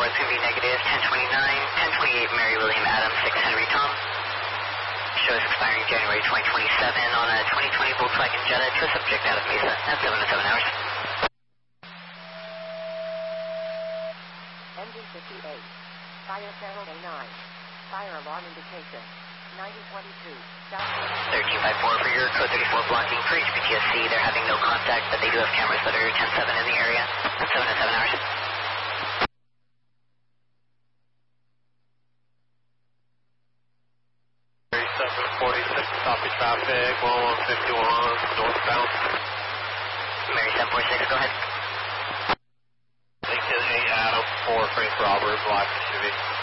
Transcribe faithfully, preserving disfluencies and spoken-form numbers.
it's going to be negative ten twenty-nine, ten twenty-eight Mary William Adam, six Henry Tom. Shows expiring January twenty twenty-seven on a twenty twenty Volkswagen Jetta to a subject out of Mesa at seven to seven hours. Engine fifty-eight. Fire channel A nine. Fire alarm indication. ninety twenty-two. thirteen five four for your code thirty-four blocking for H P T S C. They're having no contact, but they do have cameras that are ten seven in the area at seven to seven hours. thirty-seven forty-six, copy traffic, one one fifty-one, northbound. Mary seven four six, go ahead. Lincoln eight Adam, four Frank Robert, black S U V.